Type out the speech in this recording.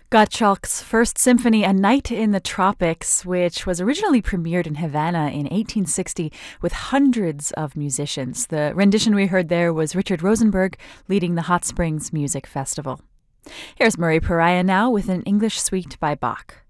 Gottschalk's first symphony, A Night in the Tropics, which was originally premiered in Havana in 1860 with hundreds of musicians. The rendition we heard there was Richard Rosenberg leading the Hot Springs Music Festival. Here's Murray Pariah now with an English suite by Bach.